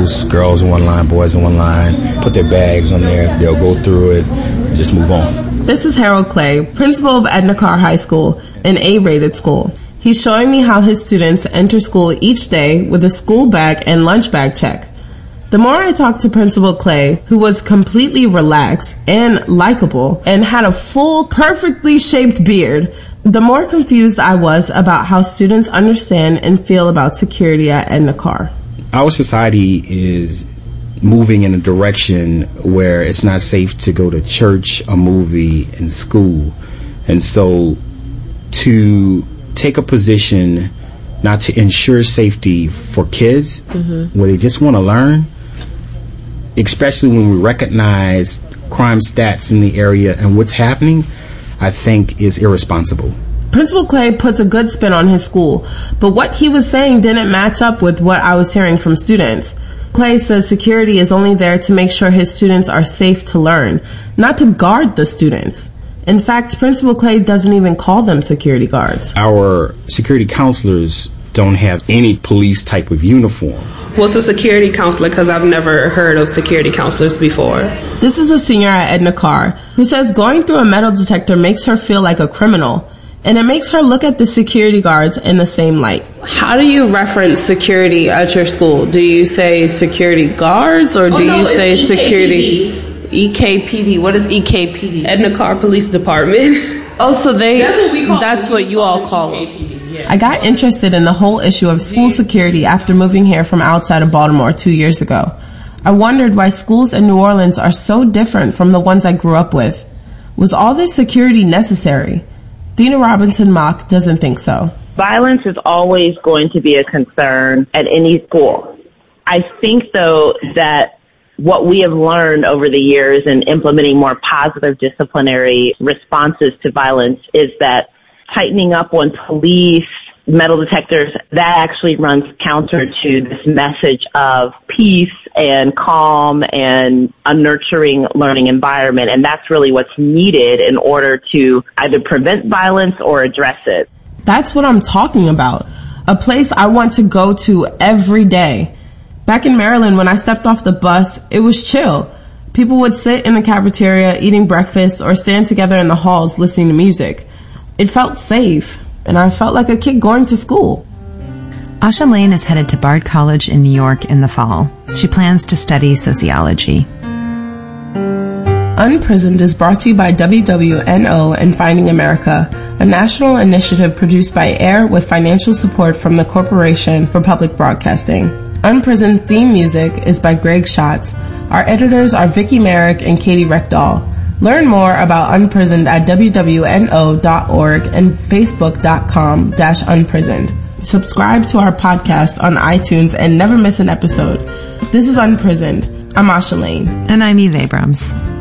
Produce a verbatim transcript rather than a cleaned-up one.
schools, girls in one line, boys in one line, put their bags on there, they'll go through it, and just move on. This is Harold Clay, principal of Edna Karr High School, an A-rated school. He's showing me how his students enter school each day with a school bag and lunch bag check. The more I talked to Principal Clay, who was completely relaxed and likable and had a full, perfectly shaped beard, the more confused I was about how students understand and feel about security at Edna Karr. Our society is moving in a direction where it's not safe to go to church, a movie, and school. And so to take a position not to ensure safety for kids mm-hmm. where they just want to learn, especially when we recognize crime stats in the area and what's happening, I think is irresponsible. Principal Clay puts a good spin on his school, but what he was saying didn't match up with what I was hearing from students. Clay says security is only there to make sure his students are safe to learn, not to guard the students. In fact, Principal Clay doesn't even call them security guards. Our security counselors don't have any police type of uniform. What's a security counselor? Because I've never heard of security counselors before. This is a senior at Edna Karr who says going through a metal detector makes her feel like a criminal, and it makes her look at the security guards in the same light. How do you reference security at your school? Do you say security guards or do oh, no, you say E K P D. Security? E K P D. What is E K P D? Edna Karr Police Department. Oh, so they, that's what we call that's what you all call E K P D. Yeah. I got interested in the whole issue of school security after moving here from outside of Baltimore two years ago. I wondered why schools in New Orleans are so different from the ones I grew up with. Was all this security necessary? Dina Robinson Mock doesn't think so. Violence is always going to be a concern at any school. I think, though, that what we have learned over the years in implementing more positive disciplinary responses to violence is that tightening up on police, metal detectors, that actually runs counter to this message of peace and calm and a nurturing learning environment. And that's really what's needed in order to either prevent violence or address it. That's what I'm talking about. A place I want to go to every day. Back in Maryland, when I stepped off the bus, it was chill. People would sit in the cafeteria eating breakfast or stand together in the halls listening to music. It felt safe, and I felt like a kid going to school. Asha Lane is headed to Bard College in New York in the fall. She plans to study sociology. Unprisoned is brought to you by W W N O and Finding America, a national initiative produced by AIR with financial support from the Corporation for Public Broadcasting. Unprisoned theme music is by Greg Schatz. Our editors are Vicky Merrick and Katie Reckdahl. Learn more about Unprisoned at W W N O dot org and Facebook dot com slash unprisoned. Subscribe to our podcast on iTunes and never miss an episode. This is Unprisoned. I'm Asha Lane. And I'm Eve Abrams.